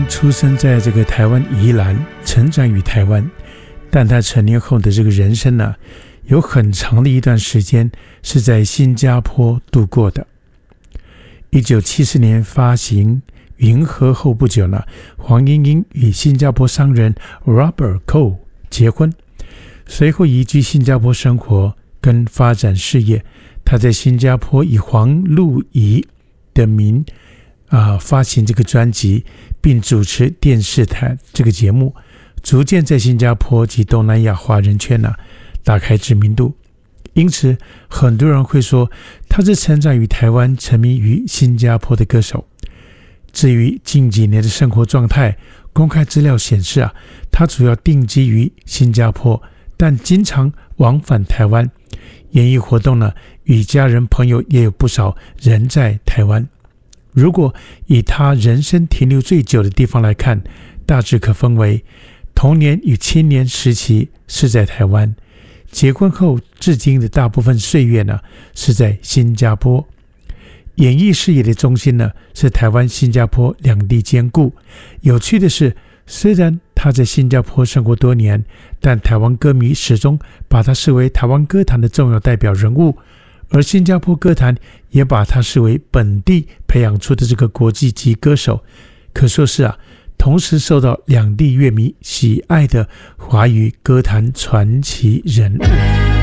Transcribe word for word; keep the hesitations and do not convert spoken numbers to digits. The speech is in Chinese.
出生在这个台湾宜兰，成长于台湾，但他成年后的这个人生呢、啊，有很长的一段时间是在新加坡度过的。一九七四年发行《云河》后不久呢，黄莺莺与新加坡商人 Robert Cole 结婚，随后移居新加坡生活跟发展事业。他在新加坡以黄露仪的名啊、呃、发行这个专辑，并主持电视台这个节目，逐渐在新加坡及东南亚华人圈呢、啊、打开知名度。因此很多人会说他是成长于台湾，沉迷于新加坡的歌手。至于近几年的生活状态，公开资料显示啊，他主要定居于新加坡，但经常往返台湾，演艺活动呢，与家人朋友也有不少人在台湾。如果以他人生停留最久的地方来看，大致可分为童年与青年时期是在台湾，结婚后至今的大部分岁月呢是在新加坡。演艺事业的中心呢是台湾、新加坡两地兼顾。有趣的是，虽然他在新加坡生活多年，但台湾歌迷始终把他视为台湾歌坛的重要代表人物，而新加坡歌坛也把他视为本地培养出的这个国际级歌手，可说是啊，同时受到两地乐迷喜爱的华语歌坛传奇人物。